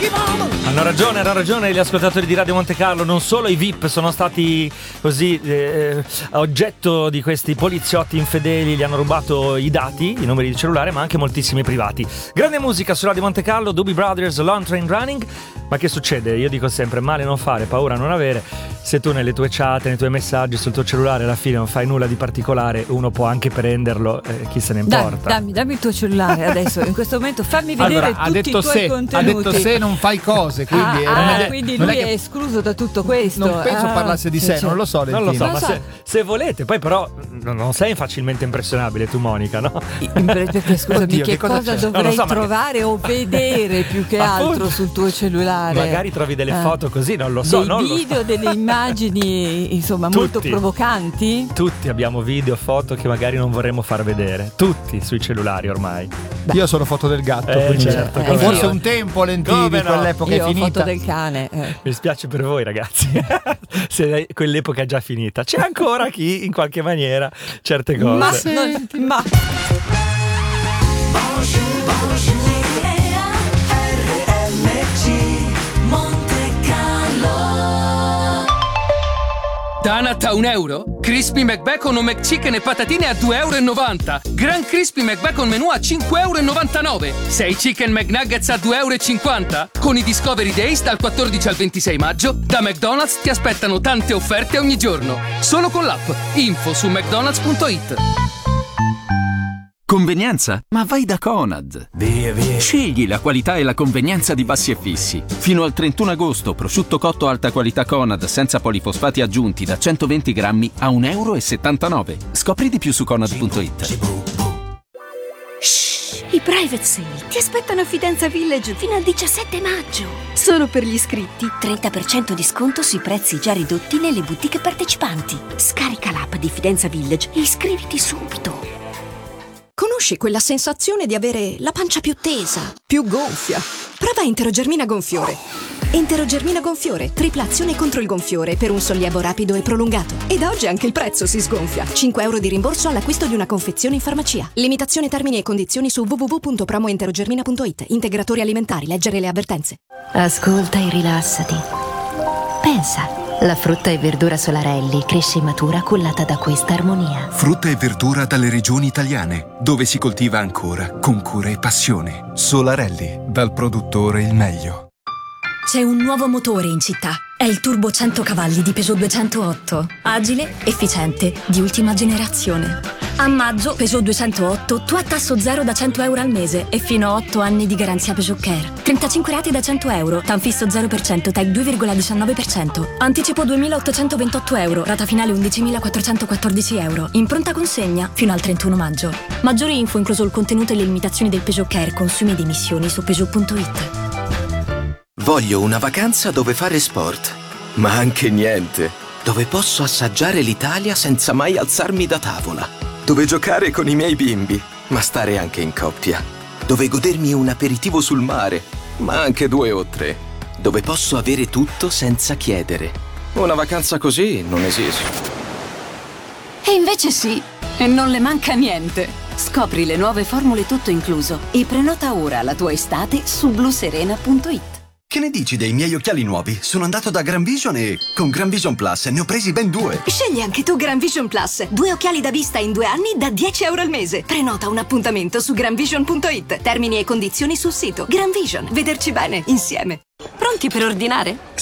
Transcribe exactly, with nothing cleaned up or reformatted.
Hanno ragione, hanno ragione gli ascoltatori di Radio Monte Carlo. Non solo i V I P sono stati così eh, oggetto di questi poliziotti infedeli, gli hanno rubato i dati, i numeri di cellulare, ma anche moltissimi privati. Grande musica su Radio Monte Carlo, Doobie Brothers, Long Train Running. Ma che succede? Io dico sempre male non fare, paura non avere. Se tu nelle tue chat, nei tuoi messaggi sul tuo cellulare alla fine non fai nulla di particolare, uno può anche prenderlo, eh, chi se ne importa. Dammi, dammi il tuo cellulare adesso, in questo momento fammi vedere allora, tutti i tuoi se, contenuti. Ha detto se non fai cose, quindi, ah, non ah, è, quindi non lui è, è, che, escluso da tutto questo. Non penso ah, parlasse di sì, sé, sì. non lo so. Non lo so, Non ma so. Se, se volete, poi però non sei facilmente impressionabile tu, Monica, no? Perché scusami, Oddio, che, che cosa cosa, c'è? dovrei Non lo so, trovare ma... o vedere più che Appunto. altro sul tuo cellulare? Magari trovi delle Ah. foto così, non lo so. Dei non video, lo... delle immagini, insomma, molto Tutti. provocanti? Tutti abbiamo video, foto che magari non vorremmo far vedere. Tutti sui cellulari ormai. Beh. Io sono foto del gatto, Eh, quindi certo, come forse no. un tempo Lentini, Come no? quell'epoca Io è ho finita. foto del cane. eh. Mi spiace per voi ragazzi, se quell'epoca è già finita. C'è ancora chi in qualche maniera certe cose. Ma, non, ma Donut a un euro? Crispy McBacon o McChicken e patatine a due e novanta euro. Gran Crispy McBacon menù a cinque e novantanove euro. sei Chicken McNuggets a due e cinquanta euro. Con i Discovery Days dal quattordici al ventisei maggio, da McDonald's ti aspettano tante offerte ogni giorno. Solo con l'app. Info su mcdonalds punto it. Convenienza? Ma vai da Conad. Via, via. Scegli la qualità e la convenienza di Bassi e Fissi. Fino al trentuno agosto, prosciutto cotto alta qualità Conad senza polifosfati aggiunti da centoventi grammi a un e settantanove euro. Scopri di più su conad punto it. Shh, i Private Sale ti aspettano a Fidenza Village fino al diciassette maggio. Solo per gli iscritti, trenta per cento di sconto sui prezzi già ridotti nelle boutique partecipanti. Scarica l'app di Fidenza Village e iscriviti subito. Conosci quella sensazione di avere la pancia più tesa, più gonfia? Prova Enterogermina Gonfiore. Enterogermina Gonfiore, tripla azione contro il gonfiore per un sollievo rapido e prolungato. Ed oggi anche il prezzo si sgonfia. cinque euro di rimborso all'acquisto di una confezione in farmacia. Limitazione termini e condizioni su w w w punto promoenterogermina punto it. Integratori alimentari, leggere le avvertenze. Ascolta e rilassati. Pensa. La frutta e verdura Solarelli cresce e matura cullata da questa armonia. Frutta e verdura dalle regioni italiane, dove si coltiva ancora con cura e passione. Solarelli, dal produttore il meglio. C'è un nuovo motore in città. È il Turbo cento cavalli di Peugeot duecentootto. Agile, efficiente, di ultima generazione. A maggio Peugeot duecentootto tu a tasso zero da cento euro al mese e fino a otto anni di garanzia Peugeot Care. trentacinque rate da cento euro, TAN fisso zero per cento, T E C due virgola diciannove per cento. Anticipo duemilaottocentoventotto euro, rata finale undicimilaquattrocentoquattordici euro. In pronta consegna fino al trentuno maggio. Maggiori info incluso il contenuto e le limitazioni del Peugeot Care, consumi ed emissioni su peugeot punto it. Voglio una vacanza dove fare sport, ma anche niente. Dove posso assaggiare l'Italia senza mai alzarmi da tavola. Dove giocare con i miei bimbi, ma stare anche in coppia. Dove godermi un aperitivo sul mare, ma anche due o tre. Dove posso avere tutto senza chiedere. Una vacanza così non esiste. E invece sì, e non le manca niente. Scopri le nuove formule tutto incluso e prenota ora la tua estate su blu serena punto it. Che ne dici dei miei occhiali nuovi? Sono andato da Gran Vision e con Gran Vision Plus ne ho presi ben due. Scegli anche tu Gran Vision Plus. Due occhiali da vista in due anni da dieci euro al mese. Prenota un appuntamento su gran vision punto it. Termini e condizioni sul sito. Gran Vision. Vederci bene insieme. Pronti per ordinare?